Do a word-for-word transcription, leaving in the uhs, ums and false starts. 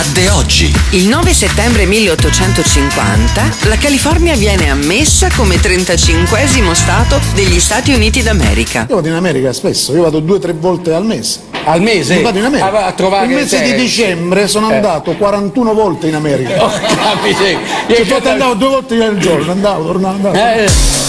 Accadde oggi. Il nove settembre milleottocentocinquanta la California viene ammessa come trentacinquesimo stato degli Stati Uniti d'America. Io vado in America spesso, io vado due o tre volte al mese. Al mese? Io vado in America. A, a trovare il mese te. di dicembre sono eh. andato quarantuno volte in America. Oh, capisci? Cioè, andavo due volte al giorno, andavo, tornavo, andavo. Eh.